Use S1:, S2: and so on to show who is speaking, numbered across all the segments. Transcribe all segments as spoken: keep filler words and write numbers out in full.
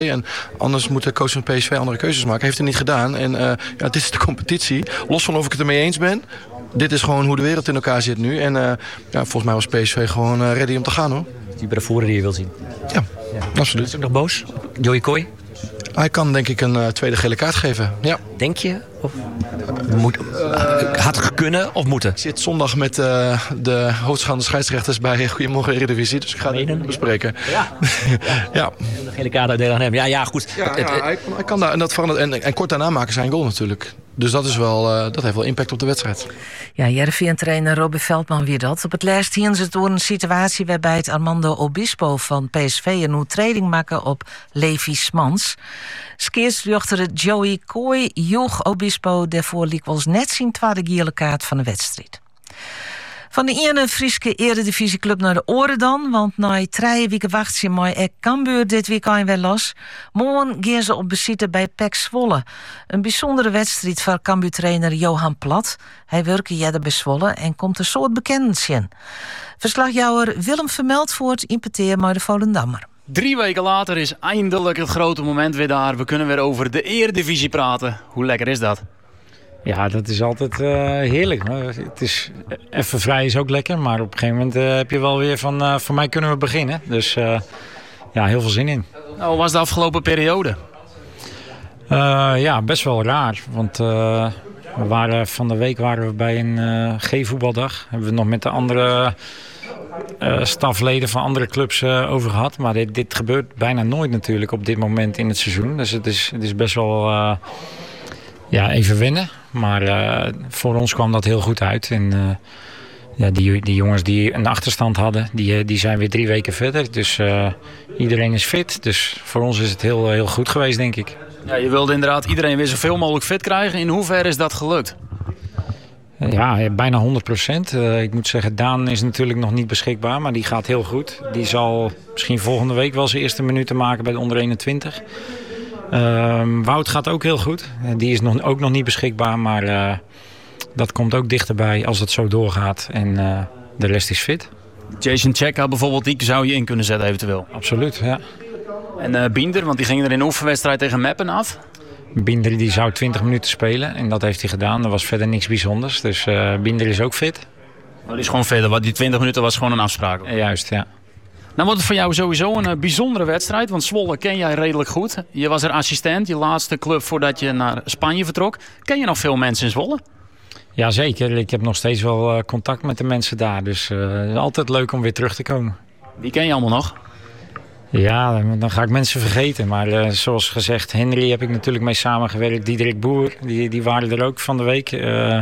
S1: En anders moet de coach van P S V andere keuzes maken. Heeft hij niet gedaan. En uh, ja, dit is de competitie. Los van of ik het ermee eens ben. Dit is gewoon hoe de wereld in elkaar zit nu. En uh, ja, volgens mij was P S V gewoon uh, ready om te gaan, hoor.
S2: Die bravoure die je wil zien.
S1: Ja, ja. Absoluut.
S2: Is ook nog boos? Joey Coy?
S1: Hij kan denk ik een uh, tweede gele kaart geven. Ja.
S2: Denk je? Of moet, uh, had het kunnen of moeten?
S1: Ik zit zondag met uh, de hoogstaande scheidsrechters bij Goedemorgen Eredivisie. Dus ik ga het bespreken. Ja. ja. ja.
S2: De gele kaart uitdelen aan hem. Ja, ja, goed.
S1: Ja, ja, hij, hij kan daar, en, dat verandert, en, en kort daarna maken zij een goal natuurlijk. Dus dat, is wel, uh, dat heeft wel impact op de wedstrijd.
S3: Ja, Heerenveen-trainer Robin Veldman weer dat. Op het laatst hier ze door een situatie waarbij het Armando Obispo van P S V een oertreding maken op Levi Smans. Skeersrechter Joey Coy joeg Obispo daarvoor liek wel eens net zien tweede gele kaart van de wedstrijd. Van de ene Frieske eredivisieclub naar de oren dan, want na drie weken wacht ze maar er Cambuur dit weekend weer los. Morgen gaan ze op bezoek bij P E C Zwolle. Een bijzondere wedstrijd voor Cambuur-trainer Johan Plat. Hij werkt hier bij Zwolle en komt een soort bekendens in. Verslagjouwer Willem Vermeldvoort impeteer maar de Volendammer.
S4: Drie weken later is eindelijk het grote moment weer daar. We kunnen weer over de Eredivisie praten. Hoe lekker is dat?
S5: Ja, dat is altijd uh, heerlijk. Het is, even vrij is ook lekker, maar op een gegeven moment uh, heb je wel weer van... Uh, voor mij kunnen we beginnen. Dus uh, ja, heel veel zin in.
S4: Nou, hoe was de afgelopen periode?
S5: Uh, ja, best wel raar. Want uh, we waren, van de week waren we bij een uh, G-voetbaldag. Hebben we nog met de andere uh, stafleden van andere clubs uh, over gehad. Maar dit, dit gebeurt bijna nooit natuurlijk op dit moment in het seizoen. Dus het is, het is best wel uh, ja, even wennen. Maar uh, voor ons kwam dat heel goed uit. En uh, ja, die, die jongens die een achterstand hadden, die, die zijn weer drie weken verder. Dus uh, iedereen is fit. Dus voor ons is het heel, heel goed geweest, denk ik.
S4: Ja, je wilde inderdaad iedereen weer zoveel mogelijk fit krijgen. In hoeverre is dat gelukt?
S5: Ja, bijna honderd procent. Uh, ik moet zeggen, Daan is natuurlijk nog niet beschikbaar, maar die gaat heel goed. Die zal misschien volgende week wel zijn eerste minuten maken bij de onder eenentwintig. Uh, Wout gaat ook heel goed. Die is nog, ook nog niet beschikbaar, maar uh, dat komt ook dichterbij als het zo doorgaat. En uh, de rest is fit.
S4: Jason Cheka bijvoorbeeld, die zou je in kunnen zetten eventueel?
S5: Absoluut, ja.
S4: En uh, Binder, want die ging er in een oefenwedstrijd tegen Meppen af.
S5: Binder die zou twintig minuten spelen en dat heeft hij gedaan. Er was verder niks bijzonders, dus uh, Binder is ook fit.
S4: Maar die is gewoon verder, want die twintig minuten was gewoon een afspraak.
S5: Uh, juist, ja.
S4: Nou wordt het voor jou sowieso een uh, bijzondere wedstrijd, want Zwolle ken jij redelijk goed. Je was er assistent, je laatste club voordat je naar Spanje vertrok. Ken je nog veel mensen in Zwolle?
S5: Jazeker, ik heb nog steeds wel uh, contact met de mensen daar, dus uh, het is altijd leuk om weer terug te komen.
S4: Wie ken je allemaal nog?
S5: Ja, dan ga ik mensen vergeten. Maar uh, zoals gezegd, Henry heb ik natuurlijk mee samengewerkt. Diederik Boer, die, die waren er ook van de week. Uh,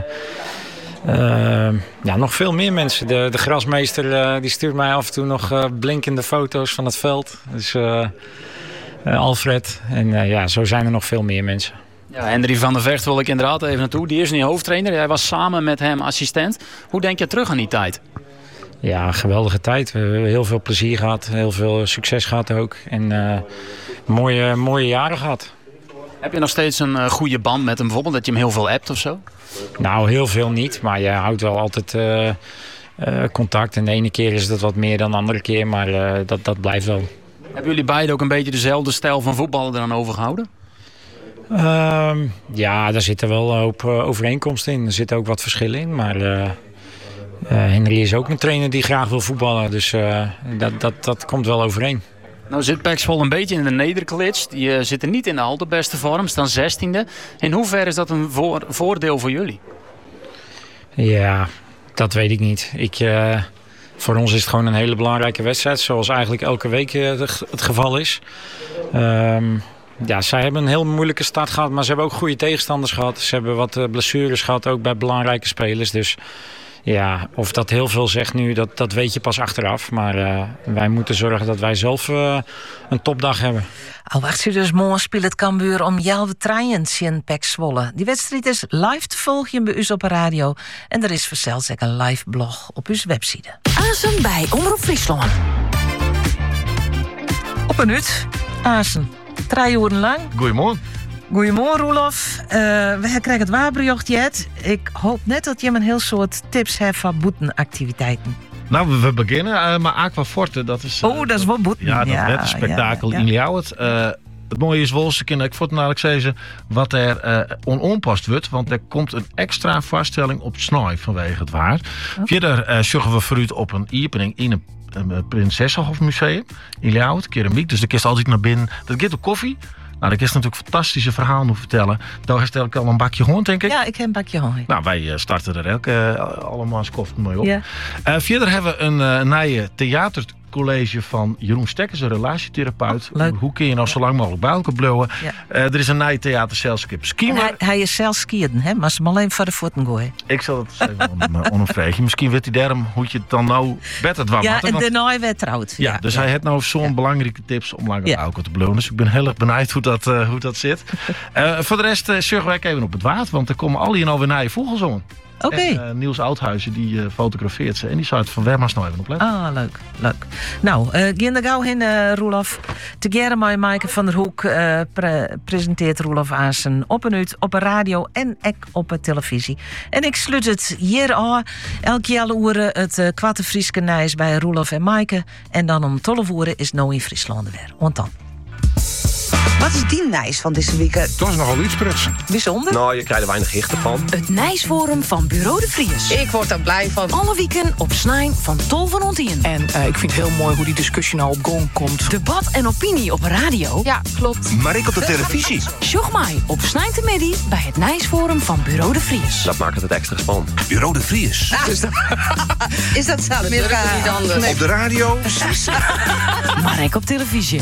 S5: uh, ja, nog veel meer mensen. De, de grasmeester uh, die stuurt mij af en toe nog uh, blinkende foto's van het veld. Dus uh, uh, Alfred. En uh, ja, zo zijn er nog veel meer mensen.
S4: Ja, Henry van der Vecht wil ik inderdaad even naartoe. Die is nu hoofdtrainer. Jij was samen met hem assistent. Hoe denk je terug aan die tijd?
S5: Ja, geweldige tijd. We hebben heel veel plezier gehad. Heel veel succes gehad ook. En uh, mooie, mooie jaren gehad.
S4: Heb je nog steeds een uh, goede band met hem bijvoorbeeld? Dat je hem heel veel appt of zo?
S5: Nou, heel veel niet. Maar je houdt wel altijd uh, uh, contact. En de ene keer is dat wat meer dan de andere keer. Maar uh, dat, dat blijft wel.
S4: Hebben jullie beiden ook een beetje dezelfde stijl van voetballen eraan overgehouden?
S5: Uh, ja, daar zitten wel een hoop uh, overeenkomsten in. Er zitten ook wat verschillen in. Maar... Uh, Uh, Henry is ook een trainer die graag wil voetballen, dus uh, dat, dat, dat komt wel overeen.
S4: Nou zit P E C Zwolle een beetje in de nederklits. Die uh, zitten niet in de allerbeste vorm, staan zestiende. In hoeverre is dat een voor, voordeel voor jullie?
S5: Ja, dat weet ik niet. Ik, uh, voor ons is het gewoon een hele belangrijke wedstrijd, zoals eigenlijk elke week uh, het geval is. Um, ja, zij hebben een heel moeilijke start gehad, maar ze hebben ook goede tegenstanders gehad. Ze hebben wat uh, blessures gehad, ook bij belangrijke spelers, dus... Ja, of dat heel veel zegt nu, dat, dat weet je pas achteraf. Maar uh, wij moeten zorgen dat wij zelf uh, een topdag hebben.
S3: Al wacht u dus morgen speelt het Cambuur om Jelve Trijens in P E C Zwolle. Die wedstrijd is live te volgen bij u op de radio. En er is vanzelfs ook een live blog op uw website.
S6: Azen bij Omroep Friesland.
S3: Op een uur. Azen. Drie uren lang.
S7: Goedemorgen.
S3: Goedemorgen, Roelof. Uh, we krijgen het waarbriocht jet. Ik hoop net dat je me een heel soort tips hebt van boetenactiviteiten.
S7: Nou, we, we beginnen uh, maar Aquaforte. Dat is, uh,
S3: oh, dat is wel boeten.
S7: Ja, dat
S3: ja,
S7: wettenspektakel
S3: ja, ja.
S7: in Ljouwert. Uh, Het mooie is wel, ik vond namelijk zeggen wat er uh, onontpast wordt. Want er komt een extra vaststelling op snij vanwege het waar. Oh. Verder uh, zorgen we vooruit op een opening in een, een Prinsessenhofmuseum in Ljouwert, keramiek. Dus de kist altijd naar binnen. Dat gaat op koffie. Nou, dat is natuurlijk fantastische verhalen te vertellen. Daar stel ik al een bakje hoorn, denk ik.
S3: Ja, ik heb een bakje hoorn.
S7: Nou, wij starten er ook uh, allemaal skoft mooi op.
S3: Ja.
S7: Uh, verder hebben we een uh, nieuwe theatercollege van Jeroen Stekkers, een relatietherapeut.
S3: Oh,
S7: Hoe kun je nou zo lang mogelijk bij elkaar blijven? Ja. Uh, er is een nieuwe theatercelskip Schiemer.
S3: Hij, hij is zelfs skiën, hè? Maar ze hem alleen voor de voeten gooien.
S7: Ik zal het even onvragen. Misschien weet hij daarom hoe je het dan nou beter dwam.
S3: Ja,
S7: en
S3: daarna werd trouwd.
S7: Ja, ja, dus ja. hij heeft nou zo'n ja. belangrijke tips om langer bij ja. elkaar te blijven. Dus ik ben heel erg benieuwd hoe dat, uh, hoe dat zit. uh, voor de rest uh, zorgen wij even op het water, want er komen al hier alweer naar je vogels om.
S3: Oké. Okay.
S7: Uh, Niels Oudhuizen die uh, fotografeert ze en die zou het van Werma's nou even opletten.
S3: Ah, leuk, leuk. Nou, uh, gaan er gauw heen, uh, Roelof. Te met Maaike van der Hoek uh, pre- presenteert Roelof Aassen op en uit op een radio en ek op een televisie. En ik sluit het hier aan. Elk jaar uren het uh, kwarte Frieske Nijs bij Roelof en Maaike. En dan om twaalf uur is Nou in Friesland weer. Want dan.
S8: Wat is die Nijs van deze week?
S9: Dat is nogal iets prutsen.
S8: Bijzonder?
S9: Nou, je krijgt er weinig hichten van.
S6: Het Nijsforum van Bureau de Vries.
S8: Ik word er blij van.
S6: Alle weken op Snijn van tolf van ontien.
S10: En uh, ik vind het heel mooi hoe die discussie nou op gang komt.
S6: Debat en opinie op radio.
S8: Ja, klopt.
S9: Maar ik op de televisie.
S6: Sjoch mij op Snijn te Middy bij het Nijsforum van Bureau de Vries.
S9: Dat maakt het extra spannend. Bureau de Vries.
S8: Ah. Is dat, is dat zo? Dat durf ik niet anders.
S9: Nee. Op de radio.
S6: Maar ik op televisie.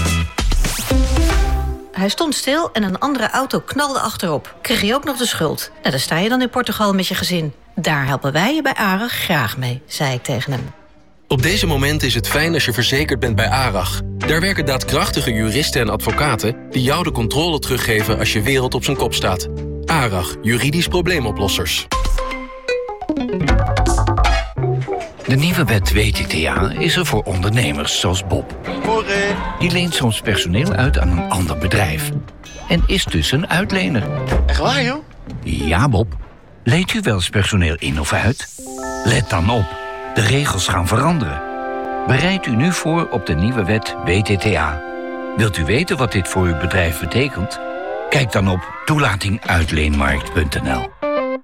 S11: Hij stond stil en een andere auto knalde achterop. Kreeg je ook nog de schuld. Nou, daar sta je dan in Portugal met je gezin. Daar helpen wij je bij ARAG graag mee, zei ik tegen hem.
S12: Op deze moment is het fijn als je verzekerd bent bij ARAG. Daar werken daadkrachtige juristen en advocaten die jou de controle teruggeven als je wereld op zijn kop staat. ARAG, juridisch probleemoplossers.
S2: De nieuwe wet W T T A is er voor ondernemers zoals Bob. Die leent soms personeel uit aan een ander bedrijf. En is dus een uitlener.
S1: Echt waar, joh?
S2: Ja, Bob. Leent u wel eens personeel in of uit? Let dan op. De regels gaan veranderen. Bereid u nu voor op de nieuwe wet W T T A. Wilt u weten wat dit voor uw bedrijf betekent? Kijk dan op toelating uitleenmarkt punt n l.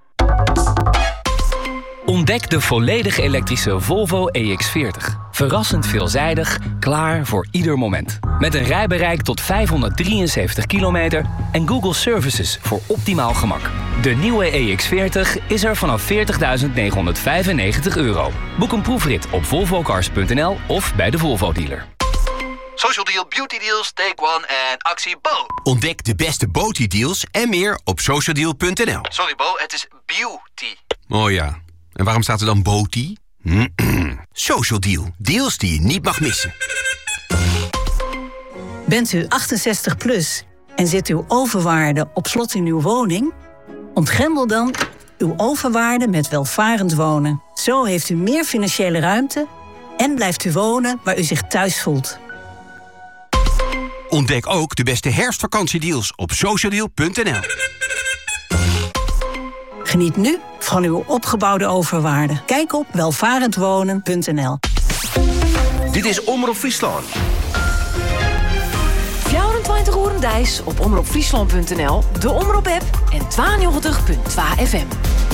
S13: Ontdek de volledig elektrische Volvo E X veertig. Verrassend veelzijdig, klaar voor ieder moment. Met een rijbereik tot vijfhonderddrieënzeventig kilometer en Google Services voor optimaal gemak. De nieuwe E X veertig is er vanaf veertigduizend negenhonderdvijfennegentig euro. Boek een proefrit op volvo cars punt n l of bij de Volvo dealer.
S14: Social Deal, Beauty Deals, Take One en actie Bo.
S15: Ontdek de beste beauty deals en meer op social deal punt n l.
S14: Sorry Bo, het is beauty.
S15: Oh ja. En waarom staat er dan beauty? Social Deal. Deals die je niet mag missen.
S16: Bent u achtenzestig plus en zit uw overwaarde op slot in uw woning? Ontgrendel dan uw overwaarde met welvarend wonen. Zo heeft u meer financiële ruimte en blijft u wonen waar u zich thuis voelt.
S15: Ontdek ook de beste herfstvakantiedeals op social deal punt n l.
S16: Geniet nu van uw opgebouwde overwaarde. Kijk op welvarendwonen punt n l.
S15: Dit is Omroep Friesland.
S6: vierentwintig uur Dijs op omroep friesland punt n l, de Omroep-app en tweeënnegentig komma twee F M.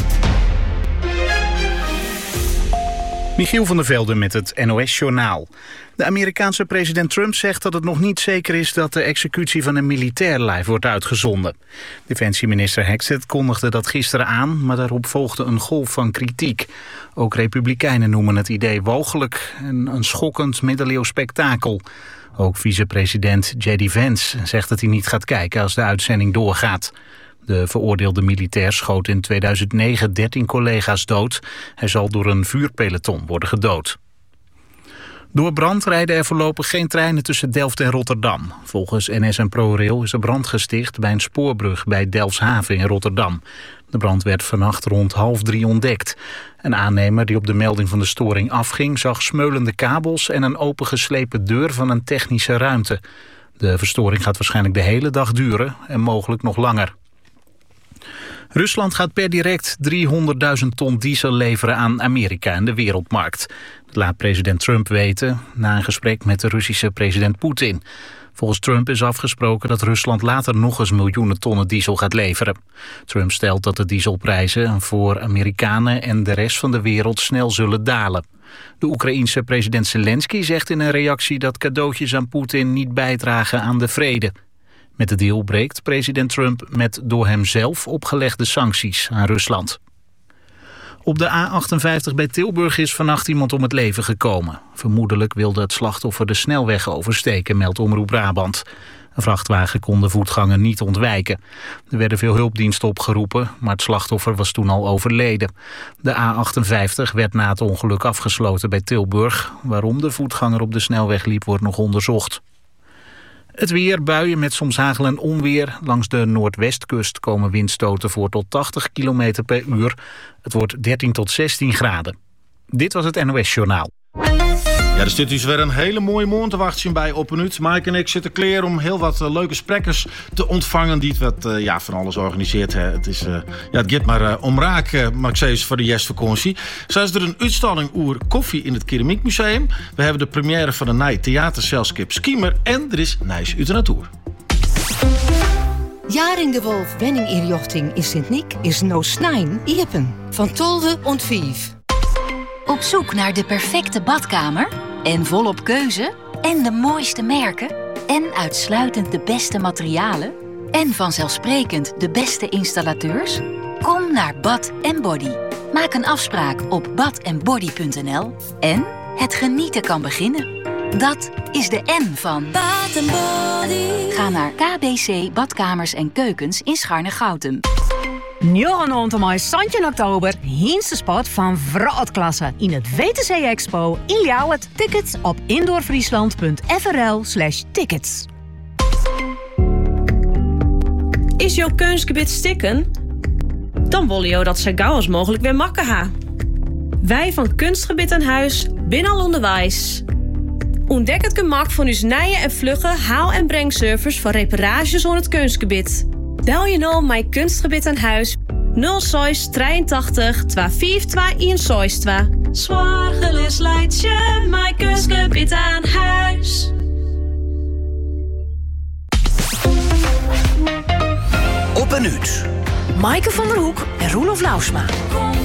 S17: Michiel van der Velde met het N O S-journaal. De Amerikaanse president Trump zegt dat het nog niet zeker is dat de executie van een militair live wordt uitgezonden. Defensieminister Hexet kondigde dat gisteren aan, maar daarop volgde een golf van kritiek. Ook republikeinen noemen het idee walgelijk en een schokkend middeleeuws spektakel. Ook vicepresident J D Vance zegt dat hij niet gaat kijken als de uitzending doorgaat. De veroordeelde militair schoot in tweeduizend negen dertien collega's dood. Hij zal door een vuurpeloton worden gedood. Door brand rijden er voorlopig geen treinen tussen Delft en Rotterdam. Volgens N S en ProRail is er brand gesticht bij een spoorbrug bij Delfshaven in Rotterdam. De brand werd vannacht rond half drie ontdekt. Een aannemer die op de melding van de storing afging zag smeulende kabels en een opengeslepen deur van een technische ruimte. De verstoring gaat waarschijnlijk de hele dag duren en mogelijk nog langer. Rusland gaat per direct driehonderdduizend ton diesel leveren aan Amerika en de wereldmarkt. Dat laat president Trump weten na een gesprek met de Russische president Poetin. Volgens Trump is afgesproken dat Rusland later nog eens miljoenen tonnen diesel gaat leveren. Trump stelt dat de dieselprijzen voor Amerikanen en de rest van de wereld snel zullen dalen. De Oekraïense president Zelensky zegt in een reactie dat cadeautjes aan Poetin niet bijdragen aan de vrede. Met de deal breekt president Trump met door hem zelf opgelegde sancties aan Rusland. Op de A achtenvijftig bij Tilburg is vannacht iemand om het leven gekomen. Vermoedelijk wilde het slachtoffer de snelweg oversteken, meldt Omroep Brabant. Een vrachtwagen kon de voetganger niet ontwijken. Er werden veel hulpdiensten opgeroepen, maar het slachtoffer was toen al overleden. De A achtenvijftig werd na het ongeluk afgesloten bij Tilburg. Waarom de voetganger op de snelweg liep, wordt nog onderzocht. Het weer, buien met soms hagel en onweer. Langs de noordwestkust komen windstoten voor tot tachtig kilometer per uur. Het wordt dertien tot zestien graden. Dit was het N O S Journaal.
S7: Ja, er zit dus weer een hele mooie morgen te wachten bij Op en Uit. Mike en ik zitten klaar om heel wat uh, leuke sprekers te ontvangen die het wat, uh, ja, van alles organiseert. Hè. Het, is, uh, ja, het gaat maar uh, om raak, uh, mag ik zeggen, voor de vakantie. Zo is er een uitstalling oer koffie in het Keramiekmuseum. We hebben de première van een nieuw theatercelskip Schiemer en er is Nijs uit de natuur.
S18: Jaring de Wolf wenning inrichting in Sint-Niek is no snijn iepen. Van tolve ont vijf.
S19: Op zoek naar de perfecte badkamer en volop keuze en de mooiste merken en uitsluitend de beste materialen en vanzelfsprekend de beste installateurs? Kom naar Bad en Body. Maak een afspraak op bad en body punt n l en het genieten kan beginnen. Dat is de N van Bad en Body. Ga naar K B C Badkamers en Keukens in Scharne-Goutem.
S20: Njorgenond om zestien oktober, heenste spot van Vrootklasse in het W T C Expo in Ljouwert. Tickets op indoorfriesland punt f r l slash tickets.
S21: Is jouw keusgebied stikken? Dan willen jou dat zo gauw als mogelijk weer makken ha. Wij van Kunstgebied aan Huis binnen al onderwijs. Ontdek het gemak van uw nije en vlugge haal- en brengservice voor reparages aan het kunstgebied. Bel je nou mijn Kunstgebied aan Huis nul zes drieëntachtig tweehonderdvijfentwintig eenenzestig. Zorgeloos leidt je mijn Kunstgebied aan Huis.
S6: Op en Uit. Maaike van der Hoek en Roelof Lausma.